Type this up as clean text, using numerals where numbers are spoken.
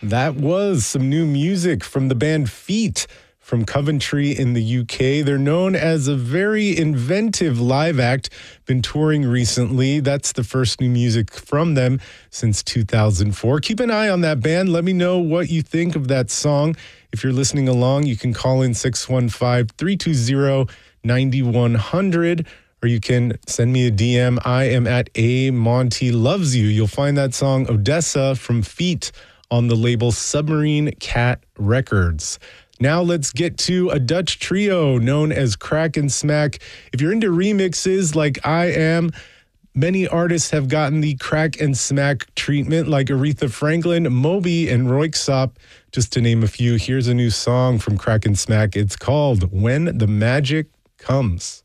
That was some new music from the band Feet from Coventry in the UK. They're known as a very inventive live act, been touring recently. That's the first new music from them since 2004. Keep an eye on that band. Let me know what you think of that song. If you're listening along, you can call in 615-320-9100, or you can send me a DM. I am at A Monty Loves You. You'll find that song Odessa from Feet on the label Submarine Cat Records. Now let's get to a Dutch trio known as Crack and Smack. If you're into remixes like I am, many artists have gotten the Crack and Smack treatment, like Aretha Franklin, Moby, and Röyksopp, just to name a few. Here's a new song from Crack and Smack. It's called When the Magic Comes.